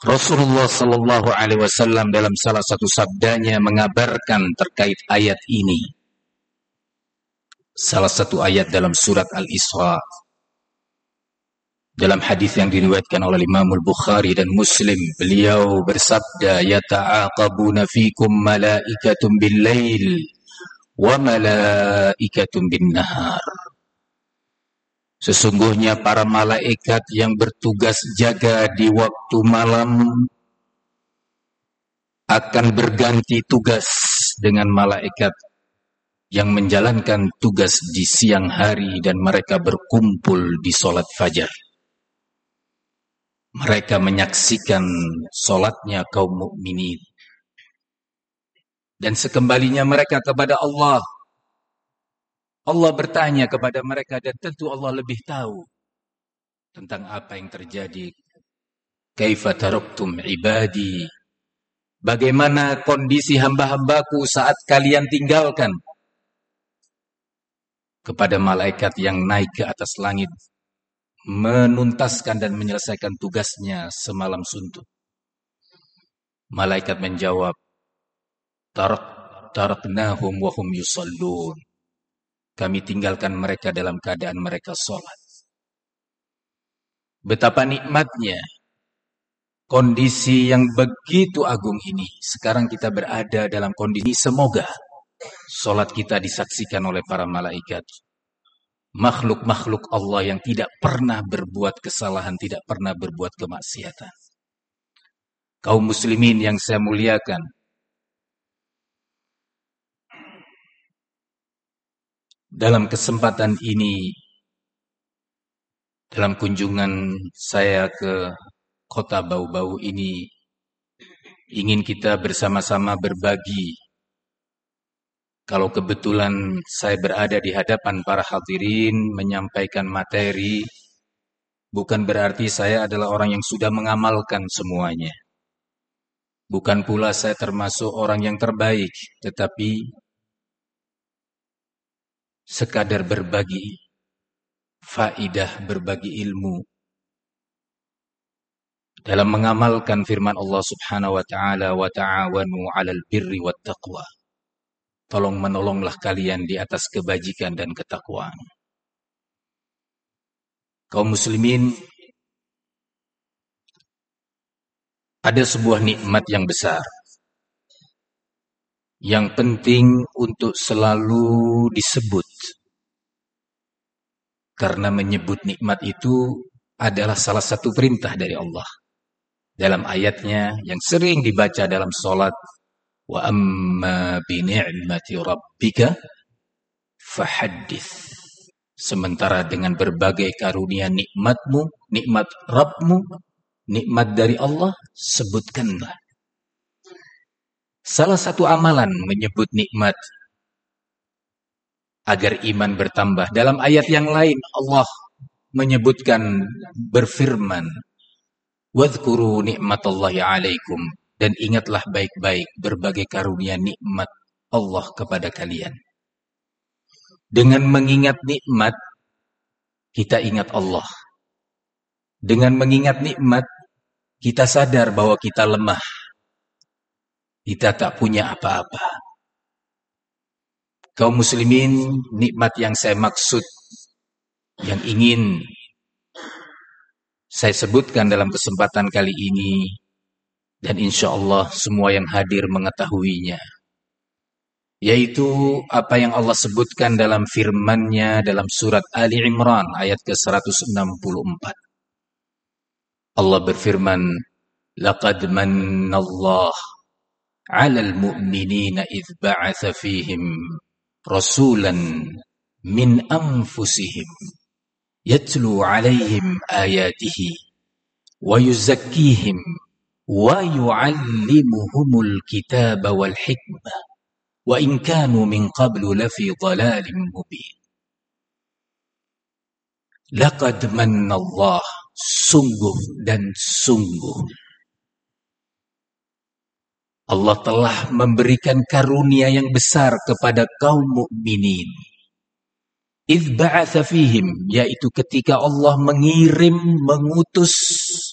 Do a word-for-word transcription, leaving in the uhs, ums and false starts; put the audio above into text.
Rasulullah Sallallahu Alaihi Wasallam dalam salah satu sabdanya mengabarkan terkait ayat ini. Salah satu ayat dalam surat Al-Isra. Dalam hadis yang diriwayatkan oleh Imam Al-Bukhari dan Muslim, beliau bersabda, "Yata'aqabuna fikum malaikatun bil-lail wa malaikatun bin-nahar." Sesungguhnya para malaikat yang bertugas jaga di waktu malam akan berganti tugas dengan malaikat yang menjalankan tugas di siang hari, dan mereka berkumpul di sholat fajar. Mereka menyaksikan sholatnya kaum mukminin. Dan sekembalinya mereka kepada Allah, Allah bertanya kepada mereka, dan tentu Allah lebih tahu tentang apa yang terjadi. Kaifa taraktum ibadi? Bagaimana kondisi hamba-hambaku saat kalian tinggalkan? Kepada malaikat yang naik ke atas langit, menuntaskan dan menyelesaikan tugasnya semalam suntuk. Malaikat menjawab, Tarak, taraknahum wa hum yusallun. Kami tinggalkan mereka dalam keadaan mereka sholat. Betapa nikmatnya kondisi yang begitu agung ini. Sekarang kita berada dalam kondisi, semoga sholat kita disaksikan oleh para malaikat. Makhluk-makhluk Allah yang tidak pernah berbuat kesalahan, tidak pernah berbuat kemaksiatan. Kaum muslimin yang saya muliakan, dalam kesempatan ini, dalam kunjungan saya ke kota Bau-Bau ini, ingin kita bersama-sama berbagi. Kalau kebetulan saya berada di hadapan para hadirin menyampaikan materi, bukan berarti saya adalah orang yang sudah mengamalkan semuanya. Bukan pula saya termasuk orang yang terbaik, tetapi sekadar berbagi faidah, berbagi ilmu dalam mengamalkan firman Allah Subhanahu wa taala, wa ta'awanu 'alal birri wat taqwa. Tolong menolonglah kalian di atas kebajikan dan ketakwaan. Kaum muslimin, ada sebuah nikmat yang besar yang penting untuk selalu disebut, karena menyebut nikmat itu adalah salah satu perintah dari Allah. Dalam ayatnya yang sering dibaca dalam sholat, wa amma bi ni'mati rabbika fahaddits. Sementara dengan berbagai karunia nikmatmu, nikmat Rabbmu, nikmat dari Allah, sebutkanlah. Salah satu amalan menyebut nikmat agar iman bertambah. Dalam ayat yang lain Allah menyebutkan, berfirman, wadhkuru ni'matallahi 'alaikum, dan ingatlah baik-baik berbagai karunia nikmat Allah kepada kalian. Dengan mengingat nikmat, kita ingat Allah. Dengan mengingat nikmat, kita sadar bahwa kita lemah. Kita tak punya apa-apa. Kaum muslimin, nikmat yang saya maksud, yang ingin saya sebutkan dalam kesempatan kali ini, dan insya Allah semua yang hadir mengetahuinya, yaitu apa yang Allah sebutkan dalam firman-Nya dalam surat Ali Imran ayat ke seratus enam puluh empat. Allah berfirman, laqad mannallahu 'alal mu'minina idz ba'atsa fihim rasulan min anfusihim yatlu 'alaihim ayatihi wa yuzakkihim wa yu'allimuhumul kitaba wal hikmah wa in kanu min qablu lafi dhalalin mubin. Laqad mannallah, sungguh dan sungguh Allah telah memberikan karunia yang besar kepada kaum mukminin. Idz ba'atsa fihim, yaitu ketika Allah mengirim, mengutus